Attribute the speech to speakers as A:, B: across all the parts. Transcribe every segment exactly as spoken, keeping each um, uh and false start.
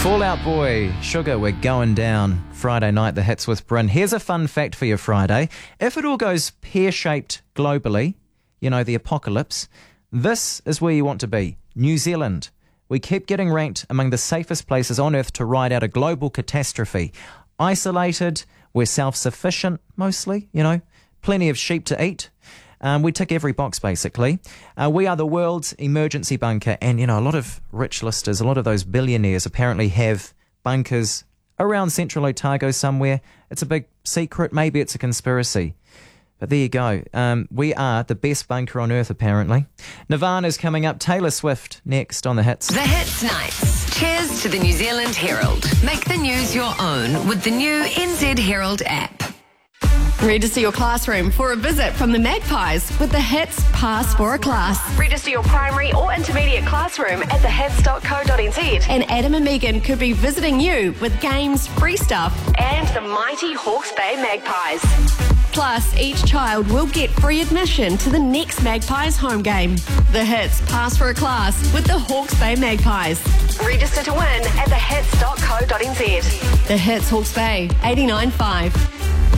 A: Fall Out Boy, Sugar, we're going down. Friday night, the hits with Bryn. Here's a fun fact for your Friday. If it all goes pear-shaped globally, you know, the apocalypse, this is where you want to be. New Zealand. We keep getting ranked among the safest places on earth to ride out a global catastrophe. Isolated, we're self-sufficient, mostly, you know, plenty of sheep to eat. Um, we tick every box, basically. Uh, we are the world's emergency bunker. And, you know, a lot of rich listers, a lot of those billionaires apparently have bunkers around central Otago somewhere. It's a big secret. Maybe it's a conspiracy. But there you go. Um, we are the best bunker on earth, apparently. Nirvana's coming up. Taylor Swift next on The Hits.
B: The Hits Nights. Cheers to the New Zealand Herald. Make the news your own with the new N Z Herald app.
C: Register your classroom for a visit from the Magpies with the Hits Pass for a Class.
D: Register your primary or intermediate classroom at the hits dot co dot n z.
C: And Adam and Megan could be visiting you with games, free stuff,
D: and the mighty Hawke's Bay Magpies.
C: Plus, each child will get free admission to the next Magpies home game. The Hits Pass for a Class with the Hawke's Bay Magpies.
D: Register to win at the hits dot co dot n z.
C: The Hits Hawke's Bay, eighty-nine point five.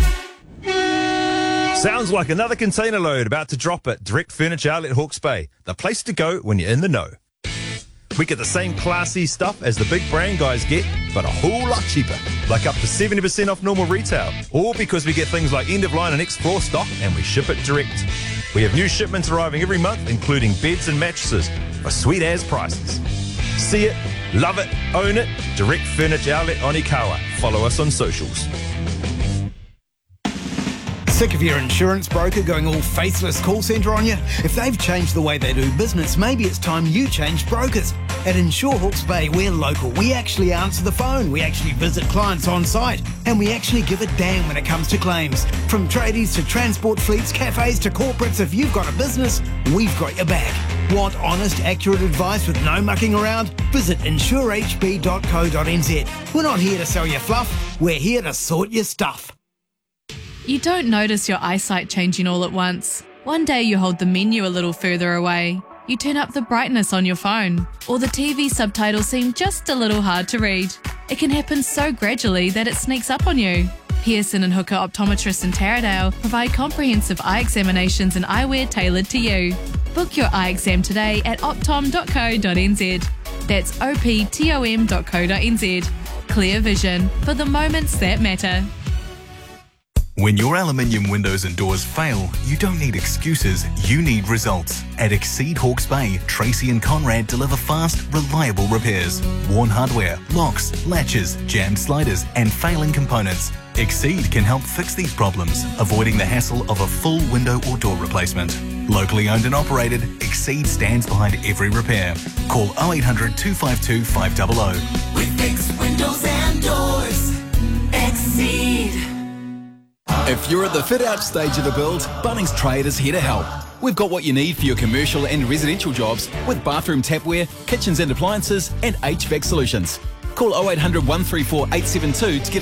E: Sounds like another container load about to drop at Direct Furniture Outlet Hawke's Bay, the place to go when you're in the know. We get the same classy stuff as the big brand guys get, but a whole lot cheaper, like up to seventy percent off normal retail, all because we get things like end-of-line and X-Floor stock and we ship it direct. We have new shipments arriving every month, including beds and mattresses for sweet-as prices. See it, love it, own it, Direct Furniture Outlet Onikawa. Follow us on socials.
F: Sick of your insurance broker going all faceless call centre on you? If they've changed the way they do business, maybe it's time you change brokers. At Insure Hawke's Bay, we're local. We actually answer the phone. We actually visit clients on site. And we actually give a damn when it comes to claims. From tradies to transport fleets, cafes to corporates, if you've got a business, we've got your back. Want honest, accurate advice with no mucking around? Visit insure h b dot co dot n z. We're not here to sell you fluff. We're here to sort your stuff.
G: You don't notice your eyesight changing all at once. One day you hold the menu a little further away. You turn up the brightness on your phone, or the T V subtitles seem just a little hard to read. It can happen so gradually that it sneaks up on you. Pearson and Hooker Optometrists in Taradale provide comprehensive eye examinations and eyewear tailored to you. Book your eye exam today at optom dot co dot n z. That's O P T O M dot co dot n z. Clear vision for the moments that matter.
H: When your aluminium windows and doors fail, you don't need excuses, you need results. At Exceed Hawke's Bay, Tracy and Conrad deliver fast, reliable repairs. Worn hardware, locks, latches, jammed sliders and failing components. Exceed can help fix these problems, avoiding the hassle of a full window or door replacement. Locally owned and operated, Exceed stands behind every repair. Call oh eight hundred, two five two, five hundred.
I: We fix windows and doors. Exceed.
J: If you're at the fit-out stage of a build, Bunnings Trade is here to help. We've got what you need for your commercial and residential jobs with bathroom tapware, kitchens and appliances, and H V A C solutions. Call oh eight hundred, one three four, eight seven two to get